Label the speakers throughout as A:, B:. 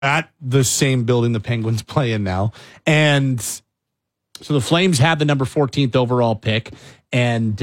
A: at the same building the Penguins play in now. And so the Flames had the number 14th overall pick, and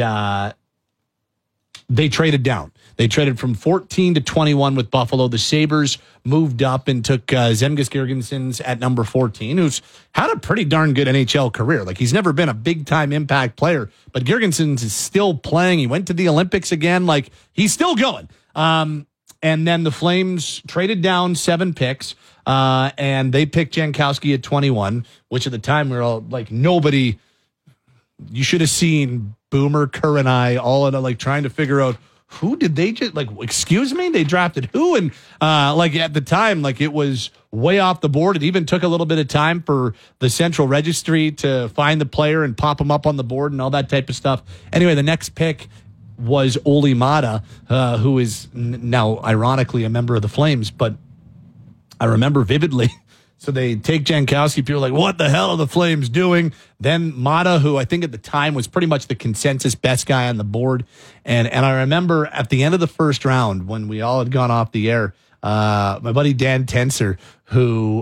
A: they traded down. They traded from 14 to 21 with Buffalo. The Sabres moved up and took Zemgus Girgensons at number 14, who's had a pretty darn good NHL career. Like, he's never been a big-time impact player, but Girgensons is still playing. He went to the Olympics again. Like, he's still going. And then the Flames traded down 7 picks, and they picked Jankowski at 21, which at the time we were all like, nobody, you should have seen Boomer, Kerr, and I all in, like, trying to figure out, who did they just, like, excuse me, they drafted who? And like, at the time, like, it was way off the board. It even took a little bit of time for the Central Registry to find the player and pop him up on the board and all that type of stuff. Anyway, the next pick was Olli Maatta, who is now ironically a member of the Flames, but I remember vividly. So they take Jankowski. People are like, what the hell are the Flames doing? Then Maatta, who I think at the time was pretty much the consensus best guy on the board. And I remember at the end of the first round, when we all had gone off the air, my buddy Dan Tenser, who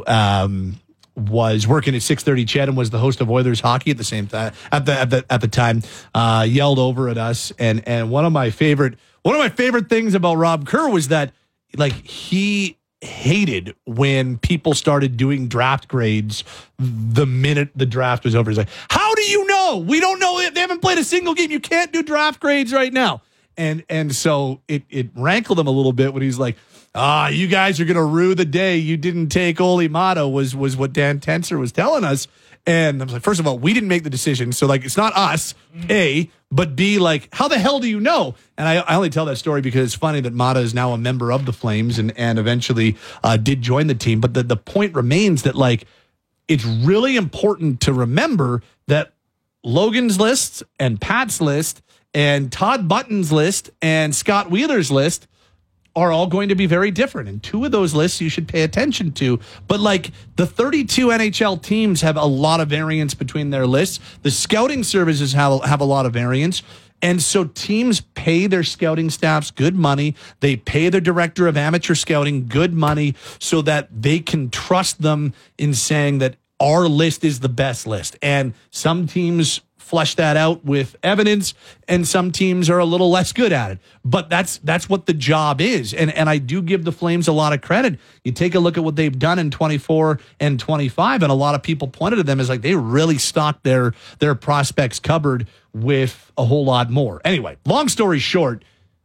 A: was working at 630 CHED and was the host of Oilers Hockey at the same time at the time, yelled over at us. And one of my favorite things about Rob Kerr was that, like, he hated when people started doing draft grades the minute the draft was over. He's like, how do you know? We don't know. They haven't played a single game. You can't do draft grades right now. And so it rankled him a little bit when he's like, you guys are going to rue the day you didn't take Olli Maatta, was what Dan Tenser was telling us. And I was like, first of all, we didn't make the decision. So, like, it's not us, A, but B, like, how the hell do you know? And I only tell that story because it's funny that Maatta is now a member of the Flames and eventually did join the team. But the point remains that, like, it's really important to remember that Logan's list and Pat's list and Todd Button's list and Scott Wheeler's list are all going to be very different. And 2 of those lists you should pay attention to. But, like, the 32 NHL teams have a lot of variance between their lists. The scouting services have a lot of variance. And so teams pay their scouting staffs good money. They pay their director of amateur scouting good money so that they can trust them in saying that our list is the best list. And some teams flesh that out with evidence, and some teams are a little less good at it. But that's what the job is. And I do give the Flames a lot of credit. You take a look at what they've done in 24 and 25, and a lot of people pointed to them as like they really stocked their prospects cupboard with a whole lot more. Anyway, long story short,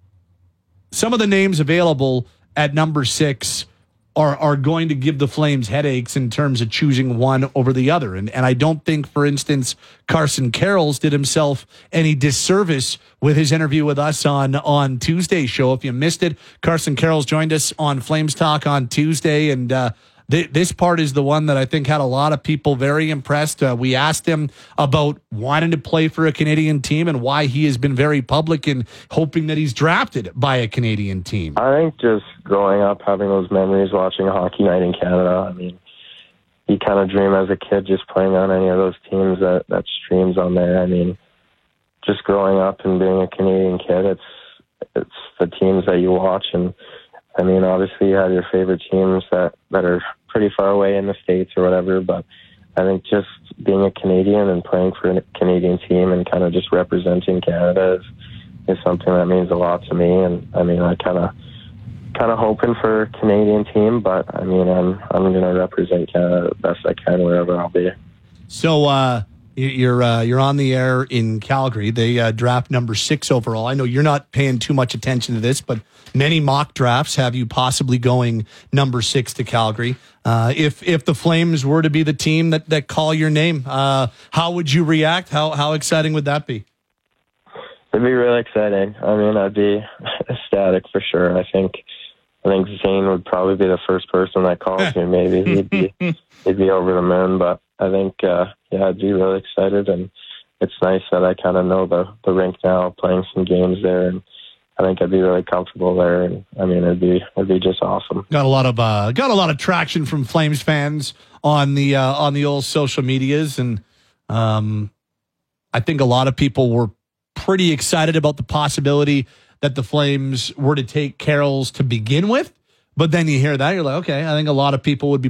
A: some of the names available at number 6 are going to give the Flames headaches in terms of choosing one over the other. And I don't think, for instance, Carson Carrolls did himself any disservice with his interview with us on Tuesday's show. If you missed it, Carson Carrolls joined us on Flames Talk on Tuesday, and this part is the one that I think had a lot of people very impressed. We asked him about wanting to play for a Canadian team and why he has been very public in hoping that he's drafted by a Canadian team.
B: I think just growing up, having those memories, watching Hockey Night in Canada, I mean, you kind of dream as a kid just playing on any of those teams that streams on there. I mean, just growing up and being a Canadian kid, it's the teams that you watch. And, I mean, obviously you have your favorite teams that are pretty far away in the States or whatever, but I think just being a Canadian and playing for a Canadian team and kind of just representing Canada is something that means a lot to me. And I mean, I kind of hoping for a Canadian team, but I mean, I'm going to represent Canada the best I can wherever I'll be.
A: So you're on the air in Calgary. They draft number 6 overall. I know you're not paying too much attention to this, but many mock drafts have you possibly going number 6 to Calgary. If the Flames were to be the team that call your name, how would you react? How exciting would that be?
B: It'd be really exciting. I mean, I'd be ecstatic for sure. I think Zane would probably be the first person that calls me. Maybe he'd be over the moon. But I think, I'd be really excited, and it's nice that I kind of know the rink now, playing some games there, and I think I'd be really comfortable there. And I mean, it'd be just awesome. Got a lot
A: of traction from Flames fans on the old social medias, and I think a lot of people were pretty excited about the possibility that the Flames were to take Carrolls to begin with. But then you hear that, you're like, okay, I think a lot of people would be